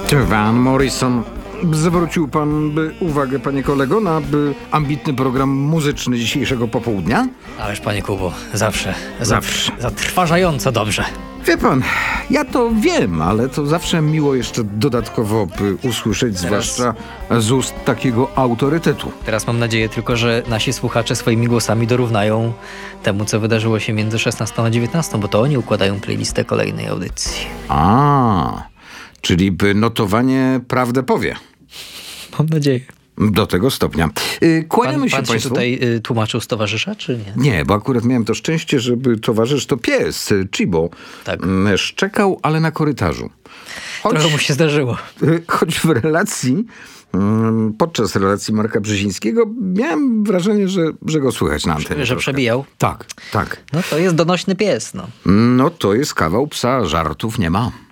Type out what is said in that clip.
Van Morrison. Zwrócił pan uwagę, panie kolego, na ambitny program muzyczny dzisiejszego popołudnia? Ależ, panie Kubo, zawsze. Zatrważająco dobrze. Wie pan, ja to wiem, ale to zawsze miło jeszcze dodatkowo usłyszeć, zwłaszcza z ust takiego autorytetu. Teraz mam nadzieję tylko, że nasi słuchacze swoimi głosami dorównają temu, co wydarzyło się między 16 a 19, bo to oni układają playlistę kolejnej audycji. Czyli notowanie prawdę powie. Mam nadzieję. Do tego stopnia. Kłaniamy się Pan państwu. tutaj tłumaczył z towarzysza, czy nie? Nie, bo akurat miałem to szczęście, żeby towarzysz to pies, Chibo. Tak. Szczekał, ale na korytarzu. Trochę mu się zdarzyło. Choć w relacji, podczas relacji Marka Brzezińskiego miałem wrażenie, że go słychać na antenie. Że przebijał? Tak. No to jest donośny pies, no. No to jest kawał psa, żartów nie ma.